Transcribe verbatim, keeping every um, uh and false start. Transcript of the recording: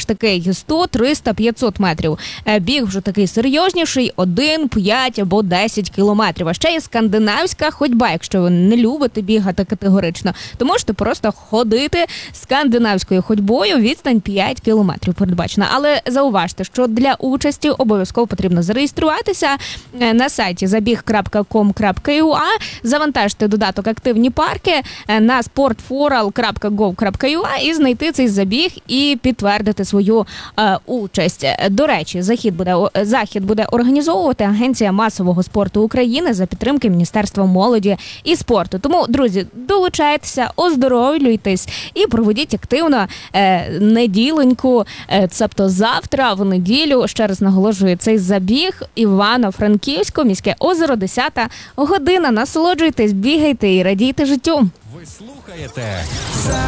більш такий сто, триста, п'ятсот метрів. Біг вже такий серйозніший, один, п'ять або десять кілометрів. А ще є скандинавська ходьба, якщо ви не любите бігати категорично, то можете просто ходити скандинавською ходьбою, відстань п'ять кілометрів передбачена. Але зауважте, що для участі обов'язково потрібно зареєструватися на сайті забіг крапка ком крапка ю а, завантажити додаток «Активні парки» на спортфорал крапка гов крапка ю а і знайти цей забіг і підтвердити свою е, участь. До речі, захід буде, захід буде організовувати Агенція масового спорту України за підтримки Міністерства молоді і спорту. Тому, друзі, долучайтеся, оздоровлюйтесь і проведіть активно е, неділеньку, е, тобто завтра, в неділю, ще раз наголошую, цей забіг Івано-Франківську, міське озеро, десята година. Насолоджуйтесь, бігайте і радійте життю. Ви слухаєте